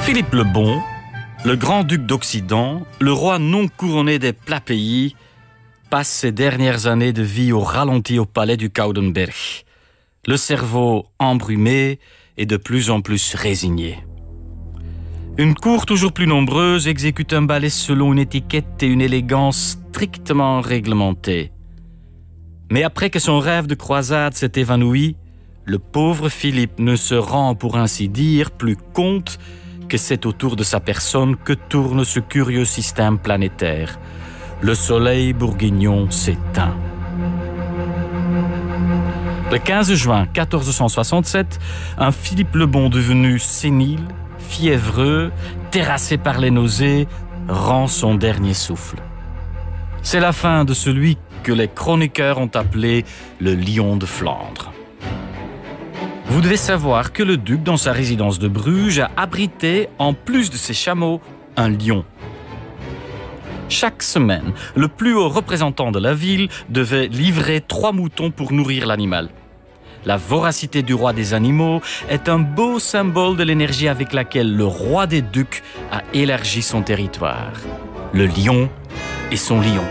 Philippe le Bon, le grand-duc d'Occident, le roi non couronné des plats pays, passe ses dernières années de vie au ralenti au palais du Koudenberg. Le cerveau embrumé et de plus en plus résigné. Une cour toujours plus nombreuse exécute un ballet selon une étiquette et une élégance strictement réglementées. Mais après que son rêve de croisade s'est évanoui, le pauvre Philippe ne se rend, pour ainsi dire, plus compte que c'est autour de sa personne que tourne ce curieux système planétaire. Le soleil bourguignon s'éteint. Le 15 juin 1467, un Philippe le Bon devenu sénile, fiévreux, terrassé par les nausées, rend son dernier souffle. C'est la fin de celui que les chroniqueurs ont appelé le lion de Flandre. Vous devez savoir que le duc, dans sa résidence de Bruges, a abrité, en plus de ses chameaux, un lion. Chaque semaine, le plus haut représentant de la ville devait livrer 3 moutons pour nourrir l'animal. La voracité du roi des animaux est un beau symbole de l'énergie avec laquelle le roi des ducs a élargi son territoire. Le lion et son lion.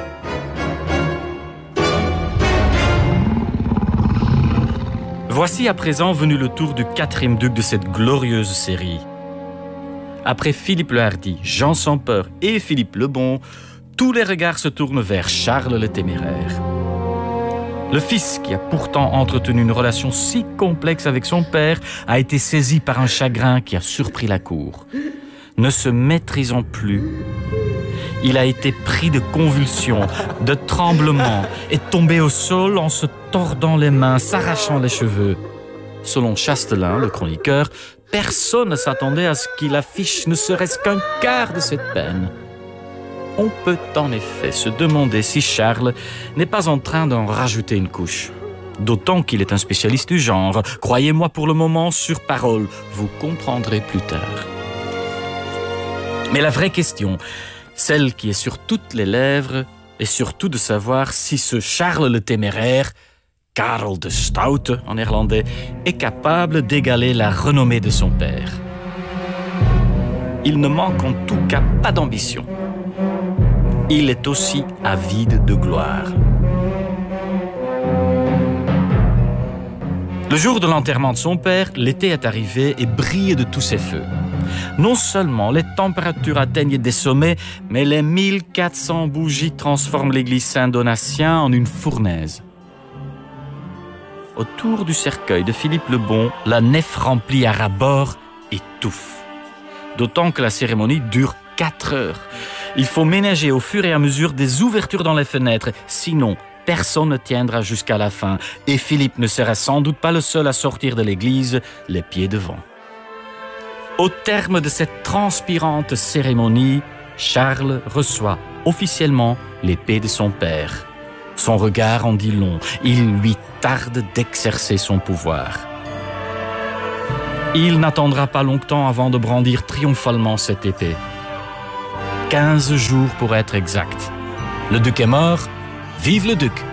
Voici à présent venu le tour du 4e duc de cette glorieuse série. Après Philippe le Hardi, Jean sans peur et Philippe le Bon, tous les regards se tournent vers Charles le Téméraire. Le fils, qui a pourtant entretenu une relation si complexe avec son père, a été saisi par un chagrin qui a surpris la cour. Ne se maîtrisant plus, il a été pris de convulsions, de tremblements et tombé au sol en se tordant les mains, s'arrachant les cheveux. Selon Chastelin, le chroniqueur, personne ne s'attendait à ce qu'il affiche ne serait-ce qu'un quart de cette peine. On peut en effet se demander si Charles n'est pas en train d'en rajouter une couche. D'autant qu'il est un spécialiste du genre. Croyez-moi pour le moment sur parole, vous comprendrez plus tard. Mais la vraie question, celle qui est sur toutes les lèvres, est surtout de savoir si ce Charles le Téméraire, Karel de Stoute en néerlandais, est capable d'égaler la renommée de son père. Il ne manque en tout cas pas d'ambition. Il est aussi avide de gloire. Le jour de l'enterrement de son père, l'été est arrivé et brille de tous ses feux. Non seulement les températures atteignent des sommets, mais les 1400 bougies transforment l'église Saint-Donatien en une fournaise. Autour du cercueil de Philippe le Bon, la nef remplie à ras-bord étouffe. D'autant que la cérémonie dure 4 heures. Il faut ménager au fur et à mesure des ouvertures dans les fenêtres, sinon personne ne tiendra jusqu'à la fin. Et Philippe ne sera sans doute pas le seul à sortir de l'église, les pieds devant. Au terme de cette transpirante cérémonie, Charles reçoit officiellement l'épée de son père. Son regard en dit long, il lui tarde d'exercer son pouvoir. Il n'attendra pas longtemps avant de brandir triomphalement cette épée. 15 jours pour être exact. Le duc est mort, vive le duc!